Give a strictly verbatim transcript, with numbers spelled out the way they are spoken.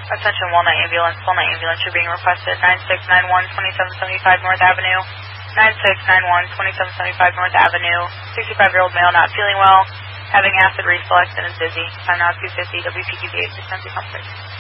Attention Walnut Ambulance. Walnut Ambulance, you're being requested. nine six nine one, twenty-seven seventy-five North Avenue. nine six nine one, twenty-seven seventy-five North Avenue. sixty-five-year-old male not feeling well, having acid reflux and is dizzy. Time now two fifty, W P Q B eight six nine two.